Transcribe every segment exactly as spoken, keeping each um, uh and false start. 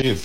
Eh,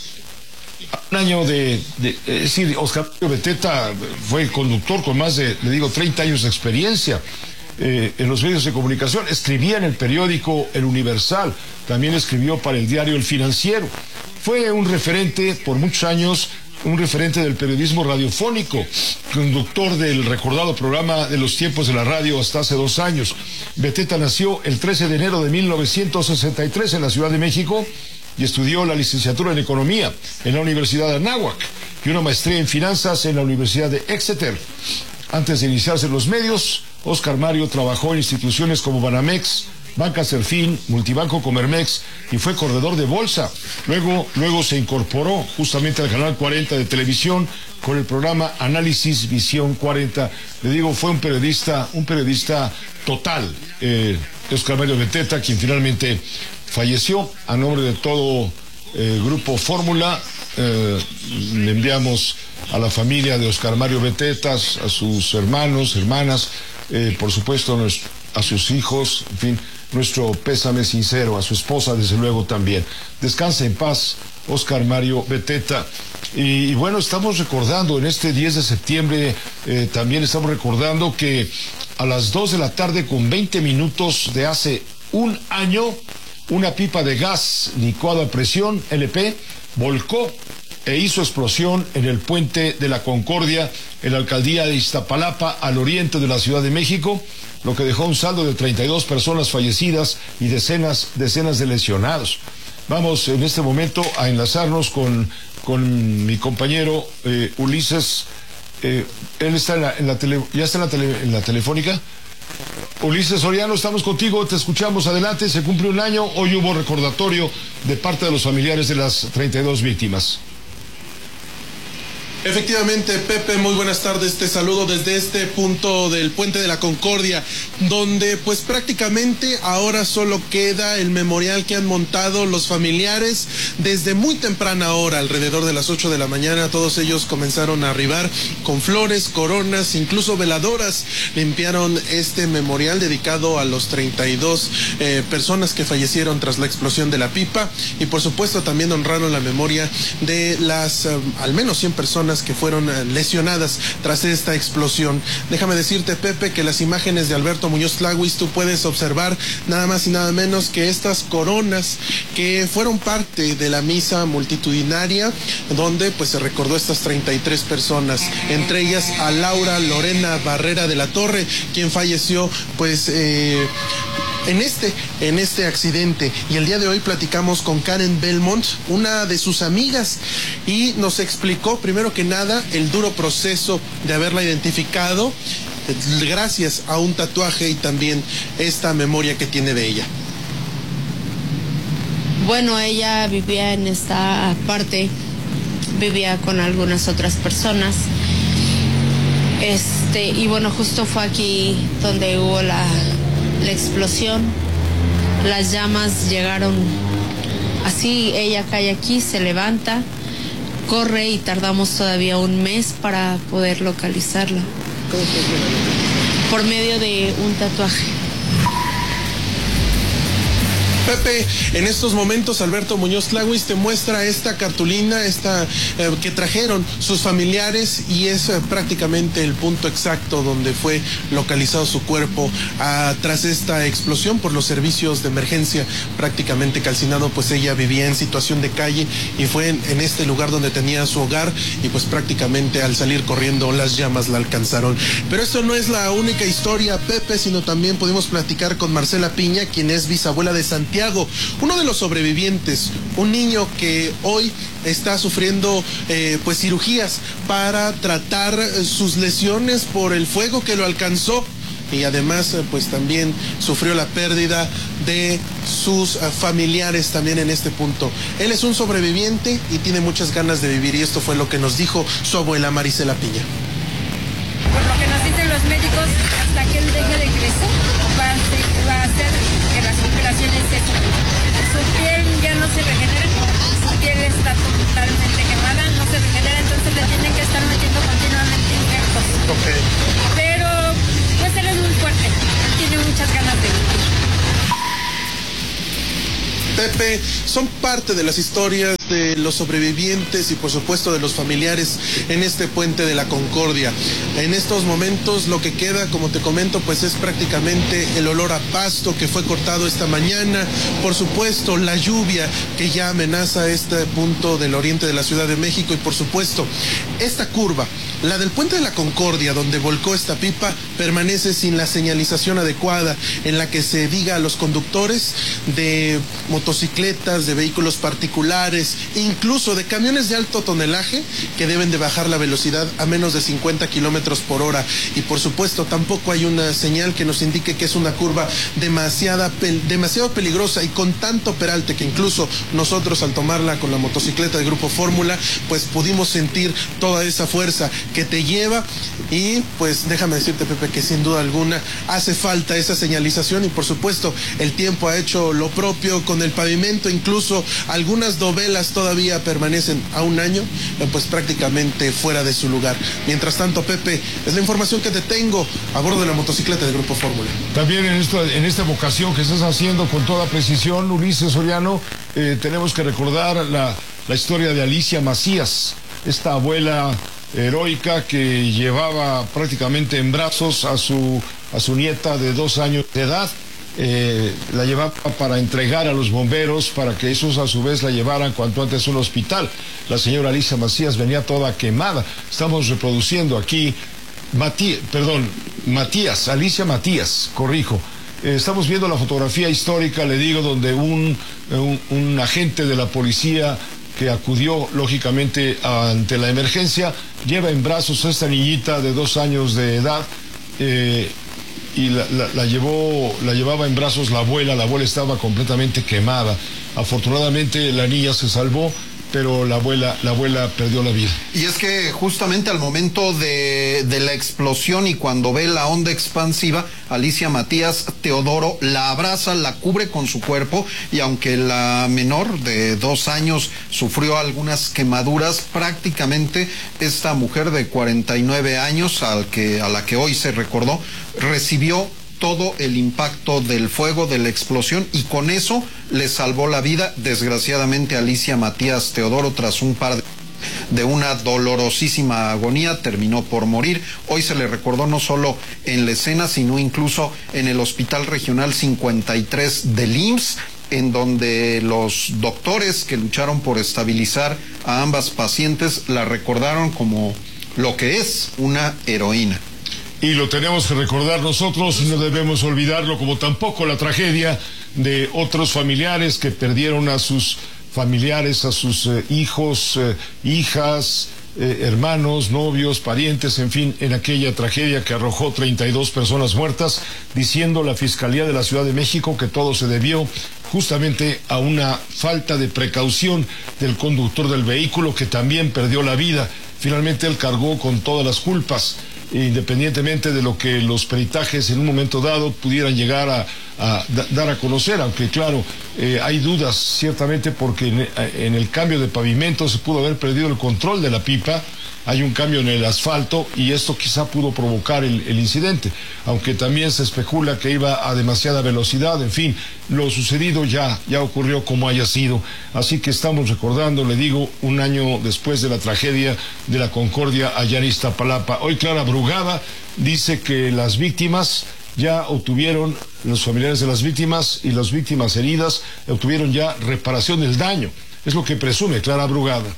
un año de, de es decir, Oscar Beteta fue conductor con más de, le digo, treinta años de experiencia eh, en los medios de comunicación. Escribía en el periódico El Universal, también escribió para el diario El Financiero. Fue un referente por muchos años, un referente del periodismo radiofónico, conductor del recordado programa de los tiempos de la radio hasta hace dos años. Beteta nació el trece de enero de mil novecientos sesenta y tres en la Ciudad de México y estudió la licenciatura en Economía en la Universidad de Anáhuac y una maestría en Finanzas en la Universidad de Exeter. Antes de iniciarse en los medios, Oscar Mario trabajó en instituciones como Banamex, Banca Serfín, Multibanco Comermex y fue corredor de bolsa. Luego, luego se incorporó justamente al Canal cuarenta de televisión con el programa Análisis Visión cuarenta. Le digo, fue un periodista, un periodista total, eh, Oscar Mario Beteta, quien finalmente falleció. A nombre de todo el eh, Grupo Fórmula, eh, le enviamos a la familia de Oscar Mario Beteta, a sus hermanos, hermanas, eh, por supuesto a sus hijos, en fin, nuestro pésame sincero, a su esposa desde luego también. Descansa en paz, Oscar Mario Beteta. Y, y bueno, estamos recordando en este diez de septiembre, eh, también estamos recordando que a las dos de la tarde con veinte minutos de hace un año, una pipa de gas licuado a presión, L P, volcó e hizo explosión en el puente de la Concordia, en la alcaldía de Iztapalapa, al oriente de la Ciudad de México, lo que dejó un saldo de treinta y dos personas fallecidas y decenas, decenas de lesionados. Vamos en este momento a enlazarnos con, con mi compañero eh, Ulises. Eh, él está en la, en la tele, ya está en la, tele, en la telefónica. Ulises Soriano, estamos contigo, te escuchamos, adelante. Se cumple un año, hoy hubo recordatorio de parte de los familiares de las treinta y dos víctimas. Efectivamente, Pepe, muy buenas tardes, te saludo desde este punto del Puente de la Concordia, donde pues prácticamente ahora solo queda el memorial que han montado los familiares desde muy temprana hora, alrededor de las ocho de la mañana. Todos ellos comenzaron a arribar con flores, coronas, incluso veladoras. Limpiaron este memorial dedicado a los treinta y dos eh, personas que fallecieron tras la explosión de la pipa, y por supuesto también honraron la memoria de las eh, al menos cien personas que fueron lesionadas tras esta explosión. Déjame decirte, Pepe, que las imágenes de Alberto Muñoz Tlahuis, tú puedes observar nada más y nada menos que estas coronas que fueron parte de la misa multitudinaria, donde pues se recordó a estas treinta y tres personas, entre ellas a Laura Lorena Barrera de la Torre, quien falleció pues eh, en este, en este accidente. Y el día de hoy platicamos con Karen Belmont, una de sus amigas, y nos explicó primero que nada el duro proceso de haberla identificado gracias a un tatuaje y también esta memoria que tiene de ella. Bueno, ella vivía en esta parte, vivía con algunas otras personas. Este, y bueno, justo fue aquí donde hubo la la explosión. Las llamas llegaron así, ella cae aquí, se levanta, corre y tardamos todavía un mes para poder localizarla. ¿Cómo fue? Por medio de un tatuaje. Pepe, en estos momentos Alberto Muñoz Tlahuis te muestra esta cartulina esta, eh, que trajeron sus familiares, y es eh, prácticamente el punto exacto donde fue localizado su cuerpo ah, tras esta explosión por los servicios de emergencia, prácticamente calcinado. Pues ella vivía en situación de calle y fue en, en este lugar donde tenía su hogar, y pues prácticamente al salir corriendo las llamas la alcanzaron. Pero esto no es la única historia, Pepe, sino también pudimos platicar con Marcela Piña, quien es bisabuela de Santiago, uno de los sobrevivientes, un niño que hoy está sufriendo eh, pues cirugías para tratar sus lesiones por el fuego que lo alcanzó, y además pues también sufrió la pérdida de sus uh, familiares también en este punto. Él es un sobreviviente y tiene muchas ganas de vivir, y esto fue lo que nos dijo su abuela Maricela Piña. Por lo que nos dicen los médicos, hasta que él deje de crecer va a ser, va a ser que las operaciones se su piel ya no se regenera, su piel está totalmente quemada, no se regenera, entonces le tienen que estar metiendo continuamente injertos. Okay. Pero pues él es muy fuerte, él tiene muchas ganas de vivir. Pepe, son parte de las historias de los sobrevivientes y por supuesto de los familiares en este puente de la Concordia. En estos momentos lo que queda, como te comento, pues es prácticamente el olor a pasto que fue cortado esta mañana, por supuesto la lluvia que ya amenaza este punto del oriente de la Ciudad de México y por supuesto esta curva, la del puente de la Concordia donde volcó esta pipa, permanece sin la señalización adecuada en la que se diga a los conductores de motocicletas, de vehículos particulares, incluso de camiones de alto tonelaje que deben de bajar la velocidad a menos de cincuenta kilómetros por hora. Y por supuesto tampoco hay una señal que nos indique que es una curva demasiada, demasiado peligrosa y con tanto peralte que incluso nosotros al tomarla con la motocicleta de Grupo Fórmula pues pudimos sentir toda esa fuerza que te lleva. Y pues déjame decirte, Pepe, que sin duda alguna hace falta esa señalización y por supuesto el tiempo ha hecho lo propio con el pavimento, incluso algunas dovelas todavía permanecen a un año pues prácticamente fuera de su lugar. Mientras tanto, Pepe, es la información que te tengo a bordo de la motocicleta de Grupo Fórmula. También en, esto, en esta vocación que estás haciendo con toda precisión, Ulises Soriano, eh, tenemos que recordar la, la historia de Alicia Macías, esta abuela heroica que llevaba prácticamente en brazos a su, a su nieta de dos años de edad. Eh, la llevaba para entregar a los bomberos para que esos a su vez la llevaran cuanto antes a un hospital. La señora Alicia Macías venía toda quemada. Estamos reproduciendo aquí Matías, perdón, Matías, Alicia Matías, corrijo. Eh, estamos viendo la fotografía histórica, le digo, donde un, un, un agente de la policía que acudió lógicamente ante la emergencia lleva en brazos a esta niñita de dos años de edad. Eh, y la, la, la llevó, la llevaba en brazos la abuela, la abuela estaba completamente quemada. Afortunadamente la niña se salvó, pero la abuela, la abuela perdió la vida. Y es que justamente al momento de, de la explosión y cuando ve la onda expansiva, Alicia Matías Teodoro la abraza, la cubre con su cuerpo y aunque la menor de dos años sufrió algunas quemaduras, prácticamente esta mujer de cuarenta y nueve años al que, a la que hoy se recordó, recibió todo el impacto del fuego, de la explosión, y con eso le salvó la vida, desgraciadamente, a Alicia Matías Teodoro tras un par de... de una dolorosísima agonía, terminó por morir. Hoy se le recordó no solo en la escena, sino incluso en el Hospital Regional cincuenta y tres del I M S S, en donde los doctores que lucharon por estabilizar a ambas pacientes la recordaron como lo que es una heroína. Y lo tenemos que recordar nosotros y no debemos olvidarlo, como tampoco la tragedia de otros familiares que perdieron a sus familiares, a sus eh, hijos, eh, hijas, eh, hermanos, novios, parientes, en fin, en aquella tragedia que arrojó treinta y dos personas muertas, diciendo la Fiscalía de la Ciudad de México que todo se debió justamente a una falta de precaución del conductor del vehículo, que también perdió la vida. Finalmente él cargó con todas las culpas, independientemente de lo que los peritajes en un momento dado pudieran llegar a, a da, dar a conocer, aunque claro, eh, hay dudas ciertamente porque en, en el cambio de pavimento se pudo haber perdido el control de la pipa, hay un cambio en el asfalto y esto quizá pudo provocar el, el incidente, aunque también se especula que iba a demasiada velocidad. En fin, lo sucedido ya, ya ocurrió como haya sido, así que estamos recordando, le digo, un año después de la tragedia de la Concordia allá en Iztapalapa. Hoy Clara Brugada dice que las víctimas ya obtuvieron, los familiares de las víctimas y las víctimas heridas obtuvieron ya reparación del daño, es lo que presume Clara Brugada.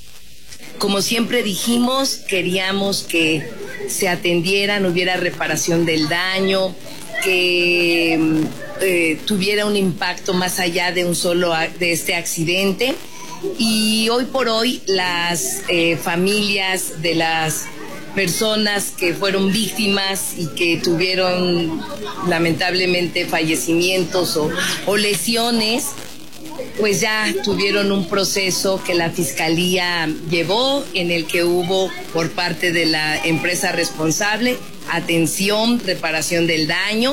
Como siempre dijimos, queríamos que se atendieran, hubiera reparación del daño, que eh, tuviera un impacto más allá de un solo de este accidente. Y hoy por hoy las eh, familias de las personas que fueron víctimas y que tuvieron lamentablemente fallecimientos o, o lesiones, pues ya tuvieron un proceso que la Fiscalía llevó, en el que hubo por parte de la empresa responsable atención, reparación del daño.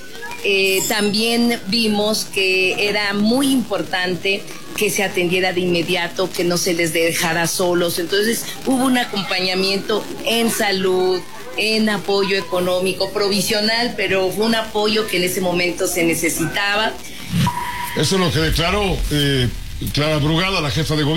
Eh, también vimos que era muy importante que se atendiera de inmediato, que no se les dejara solos. Entonces hubo un acompañamiento en salud, en apoyo económico, provisional, pero fue un apoyo que en ese momento se necesitaba. Eso es lo que declaró eh, Clara Brugada, la jefa de gobierno.